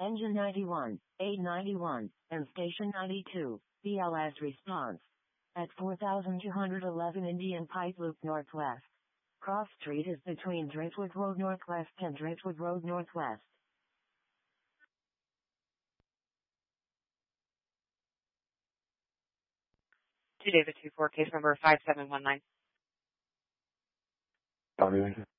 Engine 91, 891, and Station 92, BLS response. At 4211 Indian Pipe Loop Northwest. Cross Street is between Driftwood Road Northwest and Driftwood Road Northwest. To David 24, case number 5719. Copy.